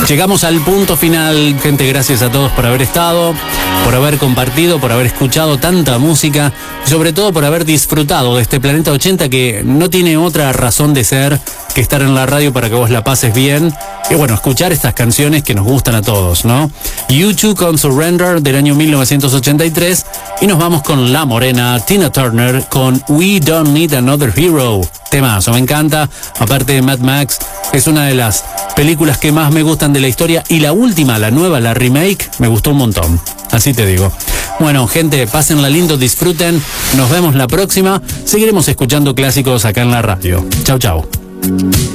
Llegamos al punto final, gente. Gracias a todos por haber estado, por haber compartido, por haber escuchado tanta música y sobre todo por haber disfrutado de este Planeta 80 que no tiene otra razón de ser que estar en la radio para que vos la pases bien y bueno, escuchar estas canciones que nos gustan a todos, ¿no? U2 con Surrender del año 1983 y nos vamos con La Morena, Tina Turner con We Don't Need Another Hero. Temazo, me encanta. Aparte de Mad Max, es una de las películas que más me gustan de la historia y la última, la nueva, la remake, me gustó un montón. Así te digo. Bueno, gente, pásenla lindo, disfruten. Nos vemos la próxima. Seguiremos escuchando clásicos acá en la radio. Chau, chau.